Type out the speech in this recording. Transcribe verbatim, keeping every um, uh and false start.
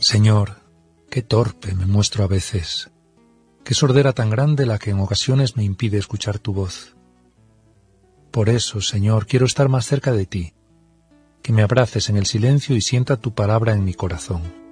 Señor, qué torpe me muestro a veces, qué sordera tan grande la que en ocasiones me impide escuchar tu voz. Por eso, Señor, quiero estar más cerca de ti, que me abraces en el silencio y sienta tu palabra en mi corazón.